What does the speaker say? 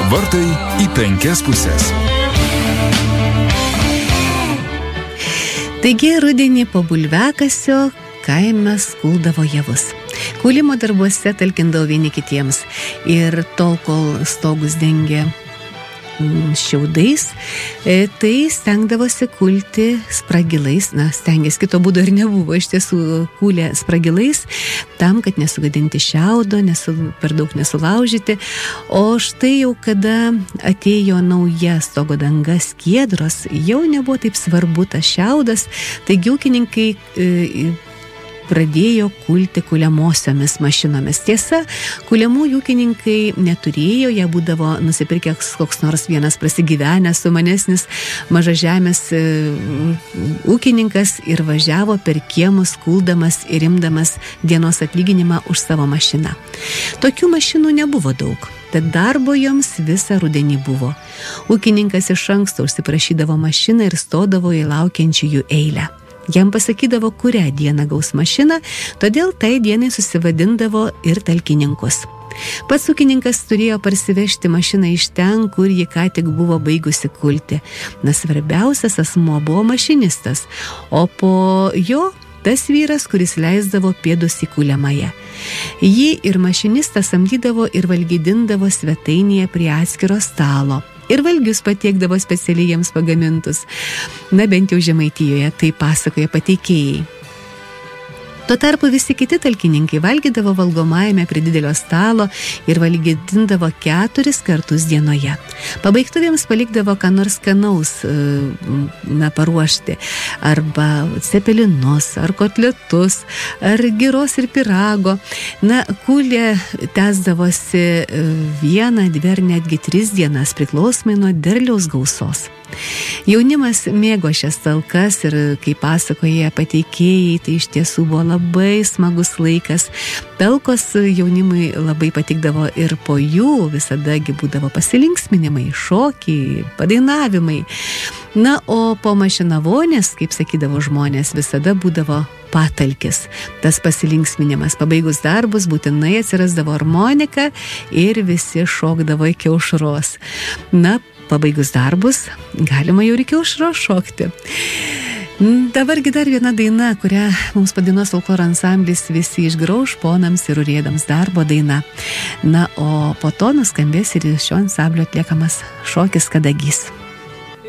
Vartai į 5 puses. Taigi rudenį po bulviakasio kaime skuldavo javus. Kūlimo darbuose talkindavo vieni kitiems ir tol, kol stogus dengė šiaudais, tai stengdavosi kulti spragilais, stengės, kito būdo ir nebuvo, iš tiesų kūlė spragilais, tam, kad nesugadinti šiaudo, per daug nesulaužyti, o štai jau kada atėjo nauja stogo danga skiedros, jau nebuvo taip svarbu tas šiaudas, taigi ūkininkai pradėjo kulti kuliamosiomis mašinomis. Tiesa, kuliamų ūkininkai neturėjo, jie būdavo nusipirkę koks nors vienas prasigyvenęs, sumanesnis mažažemės ūkininkas ir važiavo per kiemus kuldamas ir imdamas dienos atlyginimą už savo mašiną. Tokių mašinų nebuvo daug. Tad darbo joms visą rudenį buvo. Ūkininkas iš anksto užsiprašydavo mašiną ir stodavo į laukiančiųjų eilę. Jam pasakydavo, kurią dieną gaus mašiną, todėl tai dienai susivadindavo ir talkininkus. Pats ūkininkas turėjo parsivežti mašiną iš ten, kur ji ką tik buvo baigusi kulti. Svarbiausias asmuo buvo mašinistas, o po jo tas vyras, kuris leisdavo pėdus į kuliamąją. Jį ir mašinistą samdydavo ir valgydindavo svetainėje prie atskiro stalo. Ir valgius patiekdavo specialiai jiems pagamintus. Bent jau Žemaitijoje tai pasakoja pateikėjai. Tuo tarpu visi kiti talkininkai valgydavo valgomajame prie didelio stalo ir valgydindavo 4 kartus dienoje. Pabaigtuvėms palikdavo ką nors skanaus paruošti, arba cepelinus, ar kotletus, ar giros ir pirago. Kūlė tęsdavosi 1, 2 ar netgi 3 dienas, priklausomai nuo derliaus gausos. Jaunimas mėgo šias talkas ir, kaip pasakoja pateikėjai, tai iš tiesų buvo labai smagus laikas. Talkos jaunimui labai patikdavo ir po jų visadagi būdavo pasilinksminimai, šokiai, padainavimai. O po mašinavonės, kaip sakydavo žmonės, visada būdavo patalkis. Tas pasilinksminimas. Pabaigus darbus būtinai atsirasdavo harmonika ir visi šokdavo iki aušros. Pabaigus darbus, galima jau iki aušros šokti. Dabargi dar viena daina, kurią mums padainuos folkloro ansamblis Visi išgrauš ponams ir urėdams darbo daina. O po to nuskambės ir šio ansamblio atliekamas šokis Kadagys.